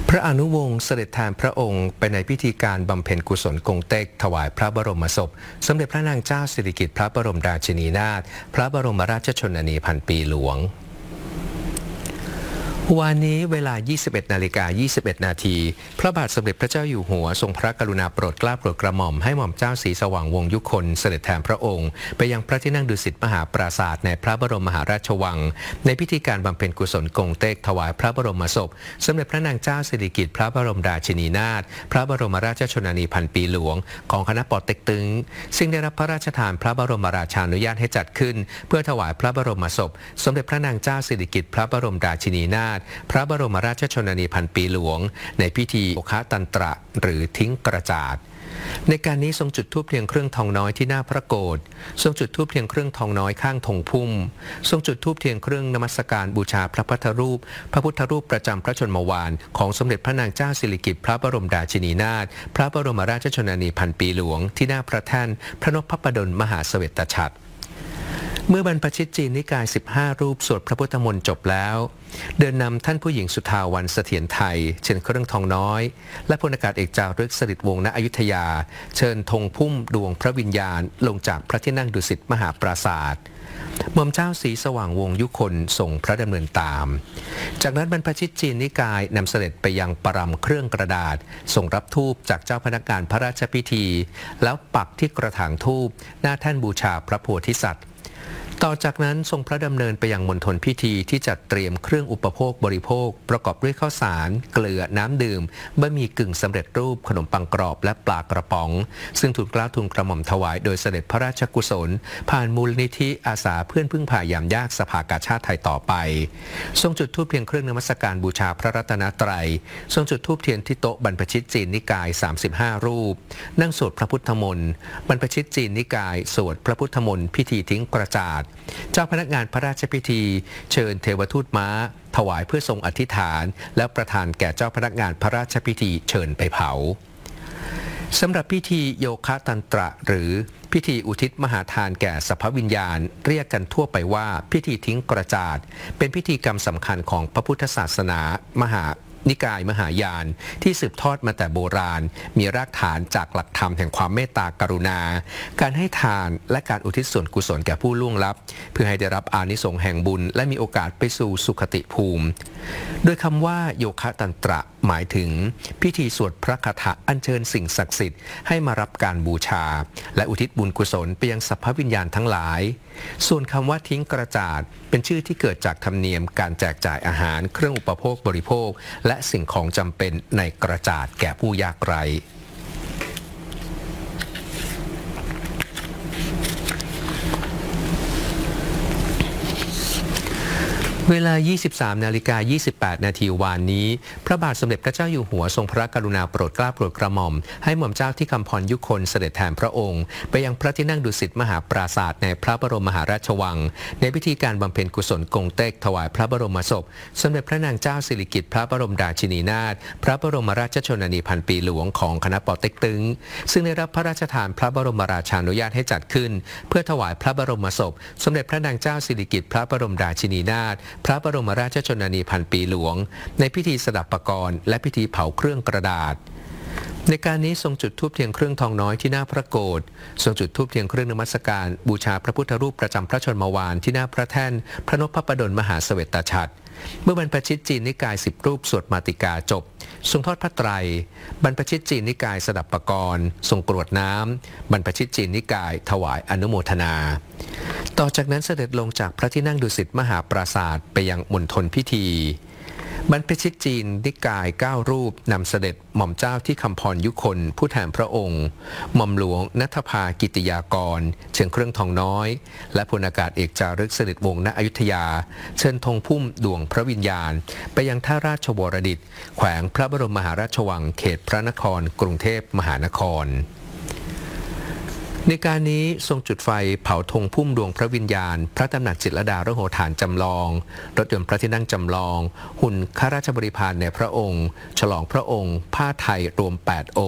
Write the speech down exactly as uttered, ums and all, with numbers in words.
พระอนุวงศ์เสด็จแทนพระองค์ไปในพิธีการบำเพ็ญกุศลกงเต็กถวายพระบรมศพสมเด็จพระนางเจ้าสิริกิติ์พระบรมราชินีนาถพระบรมราชชนนีพันปีหลวงวันนี้เวลา ยี่สิบเอ็ดนาฬิกายี่สิบเอ็ดนาทีพระบาทสมเด็จพระเจ้าอยู่หัวทรงพระกรุณาโปรดเกล้าโปรดกระหม่อมให้หม่อมเจ้าศรีสว่างวงศ์ยุคนเสด็จแทนพระองค์ไปยังพระที่นั่งดุสิตมหาปราสาทในพระบรมมหาราชวังในพิธีการบำเพ็ญกุศลกงเต็กถวายพระบรมศพสมเด็จพระนางเจ้าสิริกิติ์พระบรมราชินีนาถพระบรมราชชนนีพันปีหลวงของคณะปอเต็กตึงซึ่งได้รับพระราชทานพระบรมราชานุญาตให้จัดขึ้นเพื่อถวายพระบรมศพสมเด็จพระนางเจ้าสิริกิติ์พระบรมราชินีนาถพระบรมราชชนนีพันปีหลวงในพิธีโอคะตันตระหรือทิ้งกระจาดในการนี้ทรงจุดธูปเทียนเครื่องทองน้อยที่หน้าพระโกฐทรงจุดธูปเทียนเครื่องทองน้อยข้างธงพุ่มทรงจุดธูปเทียนเครื่องนมัสการบูชาพระพุทธรูปพระพุทธรูปประจำพระชนมวาลของสมเด็จพระนางเจ้าสิริกิติ์พระบรมราชินีนาถพระบรมราชชนนีพันปีหลวงที่หน้าพระแท่นพระนพพดลมหาเสวตฉัตรเมื่อบรรพชิตจีนนิกายสิบห้ารูปสวดพระพุทธมนต์จบแล้วเดินนำท่านผู้หญิงสุทาวันเสถียรไทยเชิญเครื่องทองน้อยและพลอากาศเอกจารึกสฤษดิ์วงศ์ณอยุธยาเชิญธงพุ่มดวงพระวิญญาณลงจากพระที่นั่งดุสิตมหาปราสาทหม่อมเจ้าศรีสว่างวงศ์ยุคนส่งพระดำเนินตามจากนั้นบรรพชิตจีนนิกายนำเสด็จไปยังปรำเครื่องกระดาษส่งรับธูปจากเจ้าพนักงานพระราชพิธีแล้วปักที่กระถางธูปหน้าแท่นบูชาพระโพธิสัตว์ต่อจากนั้นทรงพระดำเนินไปยังมณฑลพิธีที่จัดเตรียมเครื่องอุปโภคบริโภคประกอบด้วยข้าวสารเกลือน้ำดื่มบะหมี่กึ่งสำเร็จรูปขนมปังกรอบและปลากระป๋องซึ่งทูลเกล้าทูลกระหม่อมถวายโดยเสด็จพระราชกุศลผ่านมูลนิธิอาสาเพื่อนพึ่งพายามยากสภากาชาดไทยต่อไปทรงจุดธูปเทียนเครื่องนมัสการบูชาพระรัตนตรัยทรงจุดธูปเทียนที่โต๊ะบรรพชิตจีนนิกายสามสิบห้ารูปนั่งสวดพระพุทธมนต์บรรพชิตจีนนิกายสวดพระพุทธมนต์พิธีทิ้งกระจาดเจ้าพนักงานพระราชพิธีเชิญเทวทูตม้าถวายเพื่อทรงอธิษฐานและประทานแก่เจ้าพนักงานพระราชพิธีเชิญไปเผาสำหรับพิธีโยคะตันตระหรือพิธีอุทิศมหาทานแก่สรรพวิญญาณเรียกกันทั่วไปว่าพิธีทิ้งกระจาดเป็นพิธีกรรมสำคัญของพระพุทธศาสนามหานิกายมหายานที่สืบทอดมาแต่โบราณมีรากฐานจากหลักธรรมแห่งความเมตตากรุณาการให้ทานและการอุทิศส่วนกุศลแก่ผู้ล่วงลับเพื่อให้ได้รับอานิสงส์แห่งบุญและมีโอกาสไปสู่สุคติภูมิโดยคำว่าโยคะตันตระหมายถึงพิธีสวดพระคาถาอัญเชิญสิ่งศักดิ์สิทธิ์ให้มารับการบูชาและอุทิศบุญกุศลไปยังสรรพวิญญาณทั้งหลายส่วนคำว่าทิ้งกระจาดเป็นชื่อที่เกิดจากธรรมเนียมการแจกจ่ายอาหารเครื่องอุปโภคบริโภคและสิ่งของจำเป็นในกระจาดแก่ผู้ยากไร้เวลา ยี่สิบสามนาฬิกายี่สิบแปดนาทีวานนี้พระบาทสมเด็จพระเจ้าอยู่หัวทรงพระกรุณาโปรดเกล้าโปรดกระหม่อมให้หม่อมเจ้าที่คำพรยุคนเสด็จแทนพระองค์ไปยังพระที่นั่งดุสิตมหาปราสาทในพระบรมมหาราชวังในพิธีการบำเพ็ญกุศลกงเต็กถวายพระบรมศพสมเด็จพระนางเจ้าสิริกิติ์พระบรมราชินีนาถพระบรมราชชนนีพันปีหลวงของคณะปอเต็กตึงซึ่งได้รับพระราชทานพระบรมราชานุญาตให้จัดขึ้นเพื่อถวายพระบรมศพสมเด็จพระนางเจ้าสิริกิติ์พระบรมราชินีนาถพระบรมราชชนนีพันปีหลวงในพิธีสดับปกรณ์และพิธีเผาเครื่องกระดาษในการนี้ทรงจุดธูปเทียนเครื่องทองน้อยที่หน้าพระโกฐทรงจุดธูปเทียนเครื่องนมัสการบูชาพระพุทธรูปประจำพระชนมวาลที่หน้าพระแท่นพระนพพดลมหาเสวตฉัตรเมื่อบรรพชิตจีนนิกายสิบรูปสวดมาติกาจบทรงทอดพระไตรบรรพชิตจีนนิกายสดับปกรณ์ทรงกรวดน้ำบรรพชิตจีนนิกายถวายอนุโมทนาต่อจากนั้นเสด็จลงจากพระที่นั่งดุสิตมหาปราสาทไปยังมณฑลพิธีบรรพชิตจีนนิกายเก้ารูปนำเสด็จหม่อมเจ้าที่คำพรยุคนผู้แทนพระองค์หม่อมหลวงณัฐภากิติยากรเชิญเครื่องทองน้อยและพลอากาศเอกจารึกสฤษดิ์วงศ์ณอยุธยาเชิญธงพุ่มดวงพระวิญญาณไปยังท่าราชวรดิตแขวงพระบรมมหาราชวังเขตพระนครกรุงเทพมหานครในการนี้ทรงจุดไฟเผาธงพุ่มดวงพระวิญญาณพระตำหนักจิตรลดาระโหฐานจำลองรถยนต์พระที่นั่งจำลองหุ่นข้าราชบริพารในพระองค์ฉลองพระองค์ผ้าไทยรวมแปดองค์